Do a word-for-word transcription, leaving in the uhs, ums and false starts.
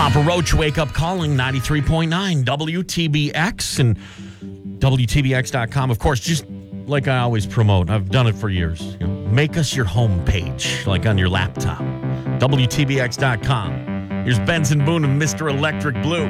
Papa Roach, Wake Up Calling, ninety-three point nine W T B X and W T B X dot com. Of course, just like I always promote, I've done it for years. You know, make us your homepage, like on your laptop. W T B X dot com. Here's Benson Boone and Mister Electric Blue.